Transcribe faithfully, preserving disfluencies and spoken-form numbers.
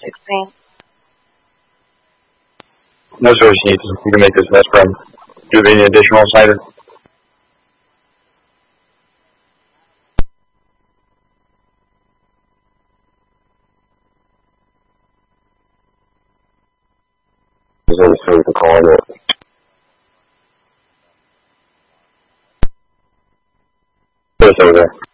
sixteen. No service needs. You can make this best friend. Do you have any additional cider? Is there a service to call it? Yes, over there.